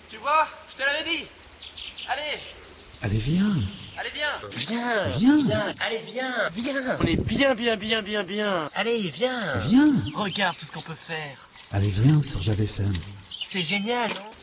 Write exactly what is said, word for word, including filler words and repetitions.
Tu vois, je te l'avais dit. Allez. Allez, viens. Allez, viens. Viens, Viens. viens, allez, viens, viens. On est bien, bien, bien, bien, bien. Allez, viens. Viens. Regarde tout ce qu'on peut faire. Allez, viens sur Java F M. C'est génial, non?